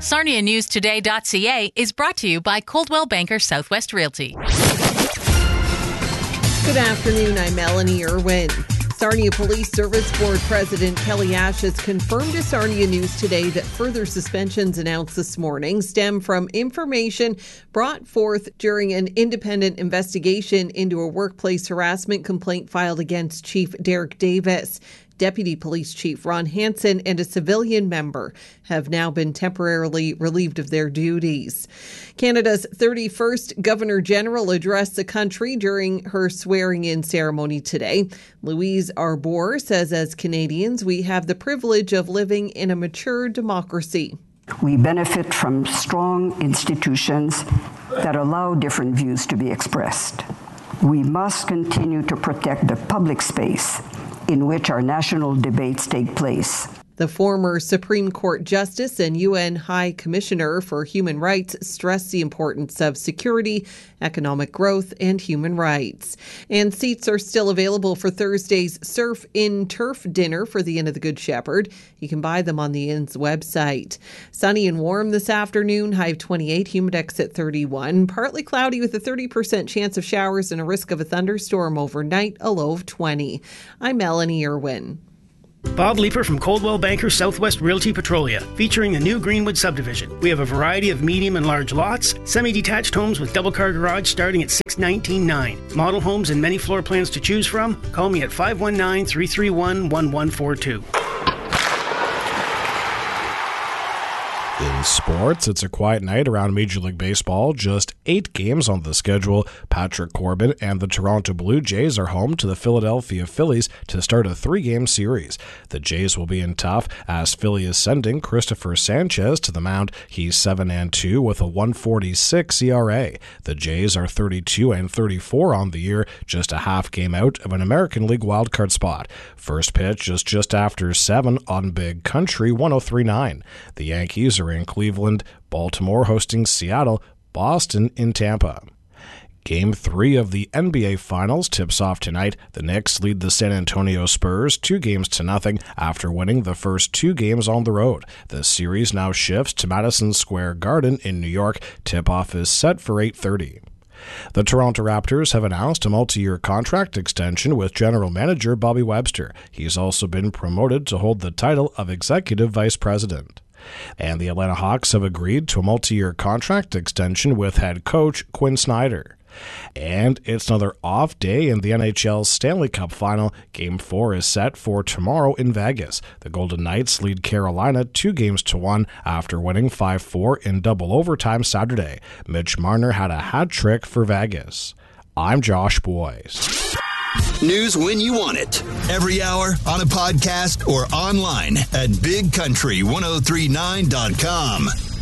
SarniaNewsToday.ca is brought to you by Coldwell Banker Southwest Realty. Good afternoon, I'm Melanie Irwin. Sarnia Police Service Board President Kelly Ash has confirmed to Sarnia News Today that further suspensions announced this morning stem from information brought forth during an independent investigation into a workplace harassment complaint filed against Chief Derek Davis. Deputy Police Chief Ron Hansen and a civilian member have now been temporarily relieved of their duties. Canada's 31st Governor-General addressed the country during her swearing-in ceremony today. Louise Arbour says, as Canadians, we have the privilege of living in a mature democracy. We benefit from strong institutions that allow different views to be expressed. We must continue to protect the public space in which our national debates take place. The former Supreme Court Justice and UN High Commissioner for Human Rights stressed the importance of security, economic growth, and human rights. And seats are still available for Thursday's Surf in Turf dinner for the Inn of the Good Shepherd. You can buy them on the Inn's website. Sunny and warm this afternoon, high of 28, humidex at 31. Partly cloudy with a 30% chance of showers and a risk of a thunderstorm overnight, a low of 20. I'm Melanie Irwin. Bob Leeper from Coldwell Banker Southwest Realty Petrolia, featuring the new Greenwood subdivision. We have a variety of medium and large lots, semi-detached homes with double-car garage starting at $619,900. Model homes and many floor plans to choose from. Call me at 519-331-1142. In sports, it's a quiet night around Major League Baseball. Just 8 games on the schedule. Patrick Corbin and the Toronto Blue Jays are home to the Philadelphia Phillies to start a 3-game series. The Jays will be in tough as Philly is sending Christopher Sanchez to the mound. He's 7-2 with a 1.46 ERA. The Jays are 32-34 on the year, just a half game out of an American League wildcard spot. First pitch is just after 7 on Big Country, 103.9. The Yankees are in Cleveland, Baltimore hosting Seattle, Boston in Tampa. Game 3 of the NBA Finals tips off tonight. The Knicks lead the San Antonio Spurs 2-0 after winning the first 2 games on the road. The series now shifts to Madison Square Garden in New York. Tip-off is set for 8:30. The Toronto Raptors have announced a multi-year contract extension with general manager Bobby Webster. He's also been promoted to hold the title of executive vice president. And the Atlanta Hawks have agreed to a multi-year contract extension with head coach Quinn Snyder. And it's another off day in the NHL's Stanley Cup Final. Game 4 is set for tomorrow in Vegas. The Golden Knights lead Carolina 2-1 after winning 5-4 in double overtime Saturday. Mitch Marner had a hat trick for Vegas. I'm Josh Boyce. News when you want it. Every hour, on a podcast, or online at BigCountry1039.com.